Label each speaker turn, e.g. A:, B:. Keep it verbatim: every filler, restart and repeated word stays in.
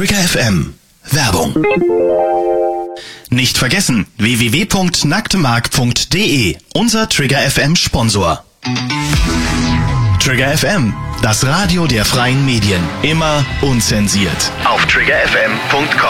A: Trigger F M. Werbung. Nicht vergessen, w w w punkt nacktmark punkt d e, unser Trigger F M Sponsor. Trigger F M, das Radio der freien Medien. Immer unzensiert. Auf trigger f m punkt com.